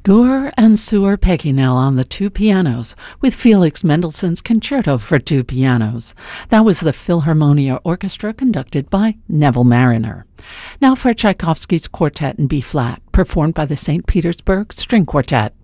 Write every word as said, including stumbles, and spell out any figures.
Gur and Suor Pekinel on the two pianos, with Felix Mendelssohn's Concerto for Two Pianos. That was the Philharmonia Orchestra conducted by Neville Marriner. Now for Tchaikovsky's Quartet in B-flat, performed by the Saint Petersburg String Quartet.